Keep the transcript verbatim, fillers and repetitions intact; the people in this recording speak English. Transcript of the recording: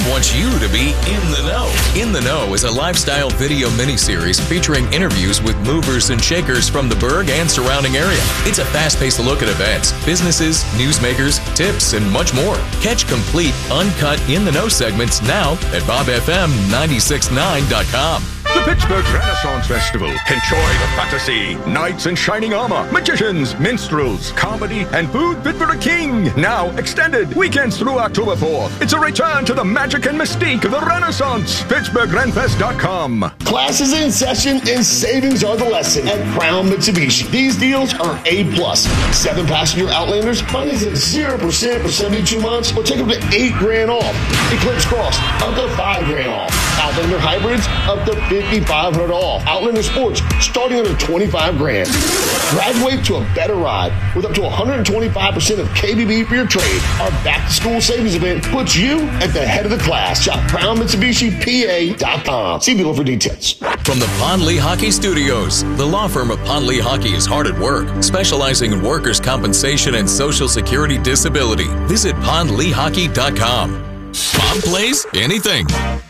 wants you to be in the know. In the Know is a lifestyle video miniseries featuring interviews with movers and shakers from the Berg and surrounding area. It's a fast-paced look at events, businesses, newsmakers, tips, and much more. Catch complete, uncut In the Know segments now at bob f m nine six nine dot com. The Pittsburgh Renaissance Festival. Enjoy the fantasy, knights in shining armor, magicians, minstrels, comedy, and food fit for a king. Now extended weekends through October fourth. It's a return to the magic and mystique of the Renaissance. Pittsburgh Ren Fest dot com. Classes in session and savings are the lesson at Crown Mitsubishi. These deals are A plus. Seven passenger Outlanders, finance at zero percent for seventy-two months, or take up to eight grand off. Eclipse Cross, up to five grand off. Outlander Hybrids, up to fifty-five hundred off. Outlander Sports, starting under twenty-five grand. Graduate to a better ride with up to one hundred twenty-five percent of K B B for your trade. Our back-to-school savings event puts you at the head of the class. Shop Crown Mitsubishi P A dot com. See below for details. From the Pond Lee Hockey Studios, the law firm of Pond Lee Hockey is hard at work, specializing in workers' compensation and Social Security disability. Visit pond lee hockey dot com. Pond plays anything.